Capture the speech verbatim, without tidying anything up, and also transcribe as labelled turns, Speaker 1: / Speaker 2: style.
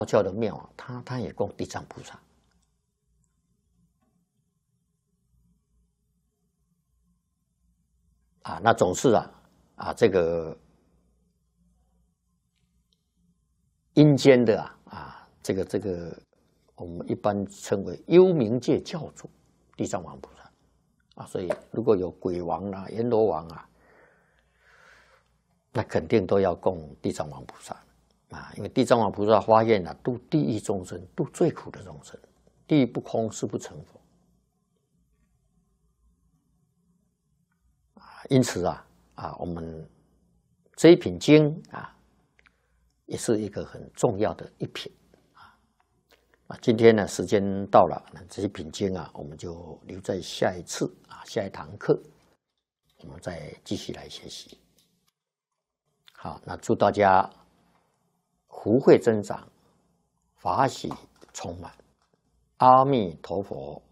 Speaker 1: 佛教的庙啊，它它也供地藏菩萨。啊，那总是啊啊这个阴间的啊啊这个这个我们一般称为幽冥界教主地藏王菩萨啊，所以如果有鬼王啊、阎罗王啊，那肯定都要供地藏王菩萨啊，因为地藏王菩萨发愿啊，度地狱众生，度最苦的众生，地狱不空，誓不成佛。因此啊啊，我们这一品经啊，也是一个很重要的一品啊。啊，今天呢时间到了，那这一品经啊，我们就留在下一次啊，下一堂课，我们再继续来学习。好，那祝大家福慧增长，法喜充满。阿弥陀佛。